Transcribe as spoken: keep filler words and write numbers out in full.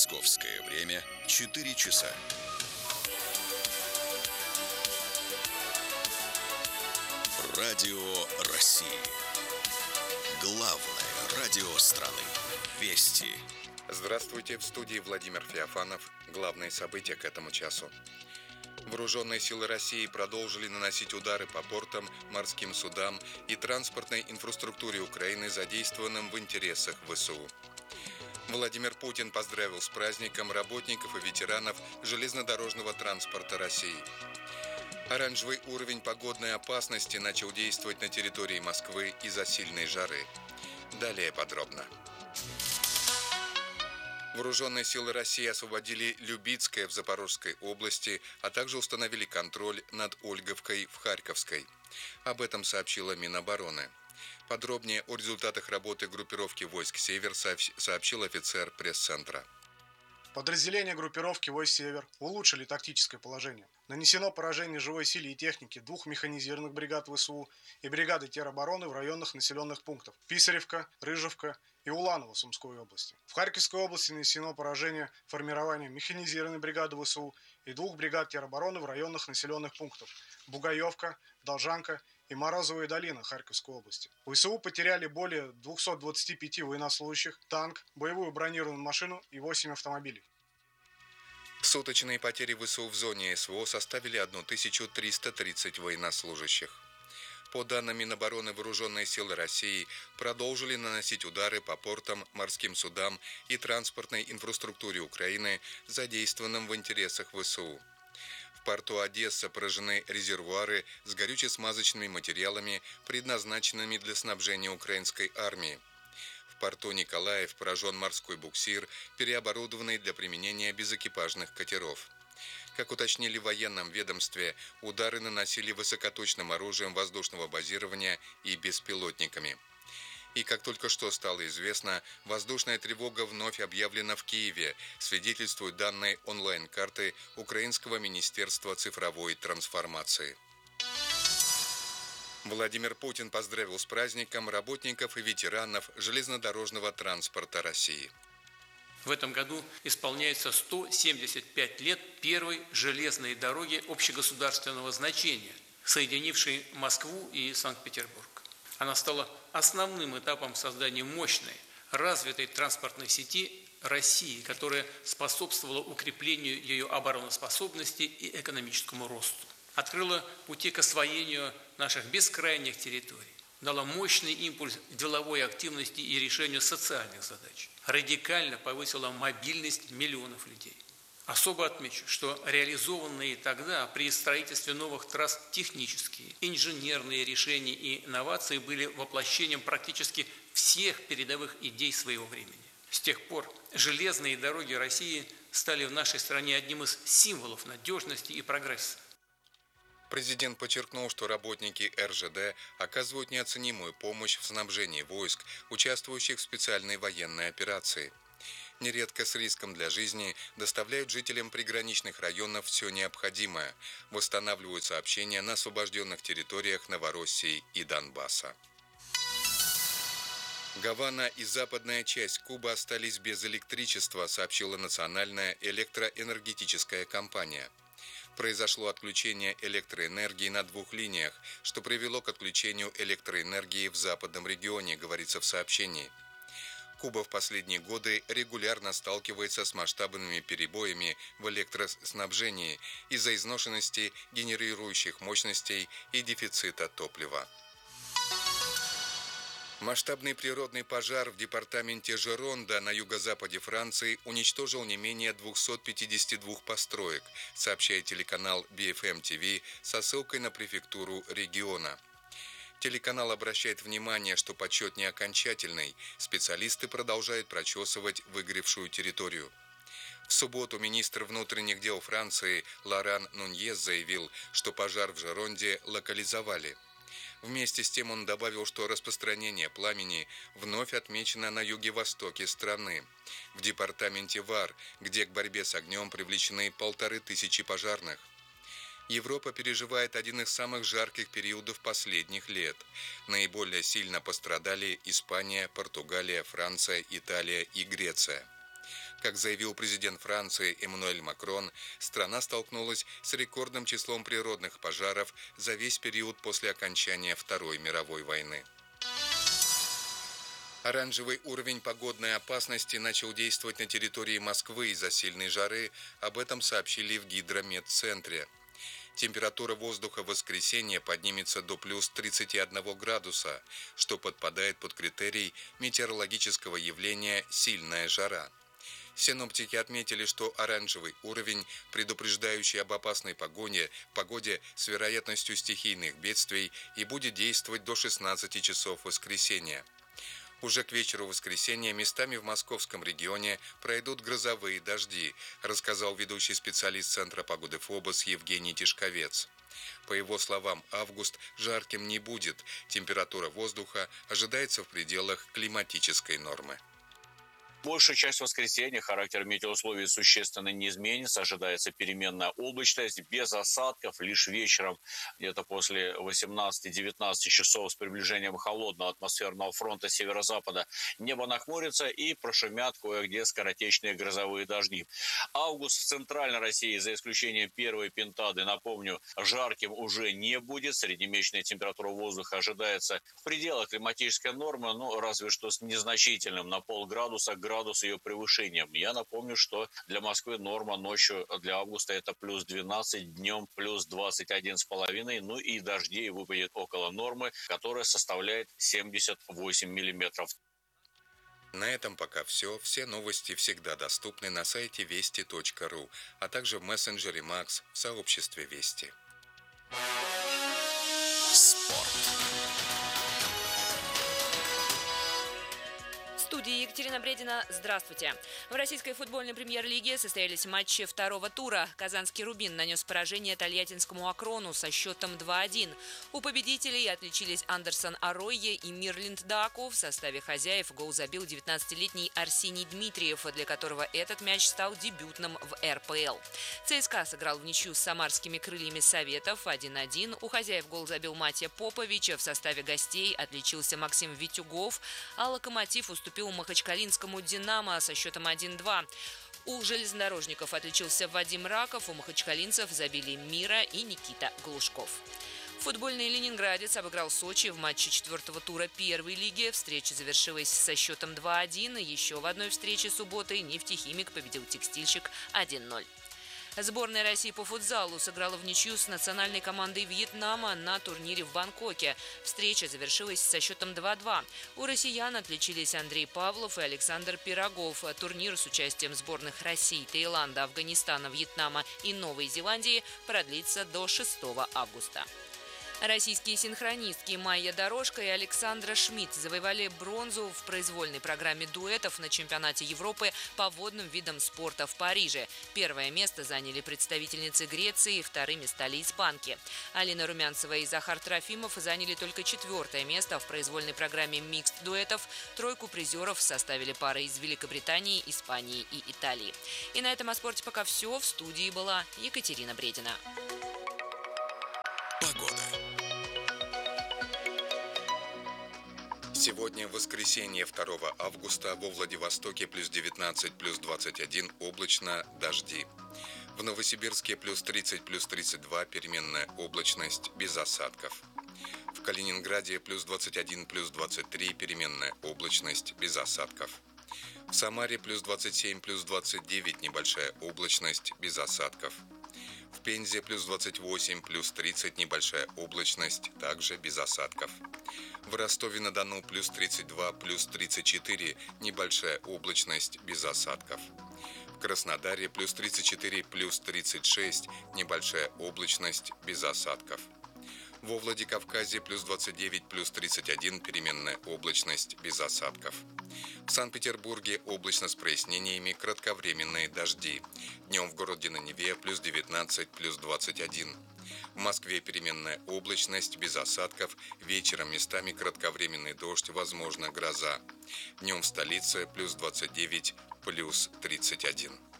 Московское время четыре часа. Радио России. Главное радио страны. Вести. Здравствуйте, в студии Владимир Феофанов. Главные события к этому часу. Вооруженные силы России продолжили наносить удары по портам, морским судам и транспортной инфраструктуре Украины, задействованным в интересах ВСУ. Владимир Путин поздравил с праздником работников и ветеранов железнодорожного транспорта России. Оранжевый уровень погодной опасности начал действовать на территории Москвы из-за сильной жары. Далее подробно. Вооруженные силы России освободили Любицкое в Запорожской области, а также установили контроль над Ольговкой в Харьковской. Об этом сообщила Минобороны. Подробнее о результатах работы группировки войск «Север» сообщил офицер пресс-центра. Подразделения группировки войск «Север» улучшили тактическое положение. Нанесено поражение живой силе и технике двух механизированных бригад ВСУ и бригады теробороны в районах населенных пунктов Писаревка, Рыжевка и Уланово Сумской области. В Харьковской области нанесено поражение формирования механизированной бригады ВСУ и двух бригад теробороны в районах населенных пунктов Бугаевка, Должанка и Морозовая долина Харьковской области. ВСУ потеряли более двухсот двадцати пяти военнослужащих, танк, боевую бронированную машину и восемь автомобилей. Суточные потери ВСУ в зоне СВО составили тысячу триста тридцать военнослужащих. По данным Минобороны, вооруженные силы России продолжили наносить удары по портам, морским судам и транспортной инфраструктуре Украины, задействованным в интересах ВСУ. В порту Одесса поражены резервуары с горюче-смазочными материалами, предназначенными для снабжения украинской армии. В порту Николаев поражен морской буксир, переоборудованный для применения безэкипажных катеров. Как уточнили в военном ведомстве, удары наносили высокоточным оружием воздушного базирования и беспилотниками. И как только что стало известно, воздушная тревога вновь объявлена в Киеве, свидетельствуют данные онлайн-карты Украинского министерства цифровой трансформации. Владимир Путин поздравил с праздником работников и ветеранов железнодорожного транспорта России. В этом году исполняется сто семьдесят пять лет первой железной дороги общегосударственного значения, соединившей Москву и Санкт-Петербург. Она стала основным этапом создания мощной, развитой транспортной сети России, которая способствовала укреплению ее обороноспособности и экономическому росту. Открыла пути к освоению наших бескрайних территорий, дала мощный импульс деловой активности и решению социальных задач, радикально повысила мобильность миллионов людей. Особо отмечу, что реализованные тогда при строительстве новых трасс технические, инженерные решения и инновации были воплощением практически всех передовых идей своего времени. С тех пор железные дороги России стали в нашей стране одним из символов надежности и прогресса. Президент подчеркнул, что работники эр жэ дэ оказывают неоценимую помощь в снабжении войск, участвующих в специальной военной операции. Нередко с риском для жизни доставляют жителям приграничных районов все необходимое, восстанавливают сообщения на освобожденных территориях Новороссии и Донбасса. Гавана и западная часть Кубы остались без электричества, сообщила Национальная электроэнергетическая компания. Произошло отключение электроэнергии на двух линиях, что привело к отключению электроэнергии в западном регионе, говорится в сообщении. Куба в последние годы регулярно сталкивается с масштабными перебоями в электроснабжении из-за изношенности генерирующих мощностей и дефицита топлива. Масштабный природный пожар в департаменте Жеронда на юго-западе Франции уничтожил не менее двухсот пятидесяти двух построек, сообщает телеканал би эф эм ти ви со ссылкой на префектуру региона. Телеканал обращает внимание, что подсчет не окончательный, специалисты продолжают прочесывать выгоревшую территорию. В субботу министр внутренних дел Франции Лоран Нуньес заявил, что пожар в Жеронде локализовали. Вместе с тем он добавил, что распространение пламени вновь отмечено на юге-востоке страны, в департаменте Вар, где к борьбе с огнем привлечены полторы тысячи пожарных. Европа переживает один из самых жарких периодов последних лет. Наиболее сильно пострадали Испания, Португалия, Франция, Италия и Греция. Как заявил президент Франции Эммануэль Макрон, страна столкнулась с рекордным числом природных пожаров за весь период после окончания Второй мировой войны. Оранжевый уровень погодной опасности начал действовать на территории Москвы из-за сильной жары. Об этом сообщили в Гидрометцентре. Температура воздуха в воскресенье поднимется до плюс тридцати одного градуса, что подпадает под критерий метеорологического явления «сильная жара». Синоптики отметили, что оранжевый уровень, предупреждающий об опасной погоде, погоде с вероятностью стихийных бедствий, и будет действовать до шестнадцати часов воскресенья. Уже к вечеру воскресенья местами в московском регионе пройдут грозовые дожди, рассказал ведущий специалист Центра погоды ФОБОС Евгений Тишковец. По его словам, август жарким не будет, температура воздуха ожидается в пределах климатической нормы. Большая часть воскресенья характер метеоусловий существенно не изменится. Ожидается переменная облачность, без осадков. Лишь вечером, где-то после восемнадцати-девятнадцати часов с приближением холодного атмосферного фронта северо-запада, небо нахмурится и прошумят кое-где скоротечные грозовые дожди. Август в центральной России, за исключением первой пентады, напомню, жарким уже не будет. Среднемесячная температура воздуха ожидается в пределах климатической нормы, ну, разве что с незначительным на полградуса градус ее превышением. Я напомню, что для Москвы норма ночью для августа это плюс двенадцать, днем плюс двадцать один с половиной, ну и дождей выпадет около нормы, которая составляет семьдесят восемь миллиметров. На этом пока все. Все новости всегда доступны на сайте вести точка ру, а также в мессенджере Макс в сообществе Вести. Спорт. В студии Екатерина Бредина. Здравствуйте. В российской футбольной премьер-лиге состоялись матчи второго тура. Казанский «Рубин» нанес поражение тольяттинскому «Акрону» со счетом два один. У победителей отличились Андерсон Аройе и Мирлинд Даку. В составе хозяев гол забил девятнадцатилетний Арсений Дмитриев, для которого этот мяч стал дебютным в эр пэ эл. ЦСКА сыграл в ничью с самарскими «Крыльями Советов» один один. У хозяев гол забил Матья Попович. В составе гостей отличился Максим Витюгов, а «Локомотив» уступил махачкалинскому «Динамо» со счетом один два. У железнодорожников отличился Вадим Раков, у махачкалинцев забили Мира и Никита Глушков. Футбольный ленинградец обыграл Сочи в матче четвертого тура первой лиги. Встреча завершилась со счетом два один. Еще в одной встрече субботы «Нефтехимик» победил «Текстильщик» один ноль. Сборная России по футзалу сыграла в ничью с национальной командой Вьетнама на турнире в Бангкоке. Встреча завершилась со счетом два два. У россиян отличились Андрей Павлов и Александр Пирогов. Турнир с участием сборных России, Таиланда, Афганистана, Вьетнама и Новой Зеландии продлится до шестого августа. Российские синхронистки Майя Дорожко и Александра Шмидт завоевали бронзу в произвольной программе дуэтов на чемпионате Европы по водным видам спорта в Париже. Первое место заняли представительницы Греции, вторыми стали испанки. Алина Румянцева и Захар Трофимов заняли только четвертое место в произвольной программе микст дуэтов. Тройку призеров составили пары из Великобритании, Испании и Италии. И на этом о спорте пока все. В студии была Екатерина Бредина. Погода. Сегодня, в воскресенье второго августа, во Владивостоке плюс девятнадцать, плюс двадцать один, облачно, дожди. В Новосибирске плюс тридцать, плюс тридцать два, переменная облачность, без осадков. В Калининграде плюс двадцать один, плюс двадцать три, переменная облачность, без осадков. В Самаре плюс двадцать семь, плюс двадцать девять, небольшая облачность, без осадков. В Пензе плюс двадцать восемь, плюс тридцать, небольшая облачность, также без осадков. В Ростове-на-Дону плюс тридцать два, плюс тридцать четыре, небольшая облачность, без осадков. В Краснодаре плюс тридцать четыре, плюс тридцать шесть, небольшая облачность, без осадков. Во Владикавказе плюс двадцать девять, плюс тридцать один, переменная облачность, без осадков. В Санкт-Петербурге облачно с прояснениями, кратковременные дожди. Днем в городе на Неве плюс девятнадцать, плюс двадцать один. В Москве переменная облачность, без осадков. Вечером местами кратковременный дождь, возможно гроза. Днем в столице плюс двадцать девять, плюс тридцать один.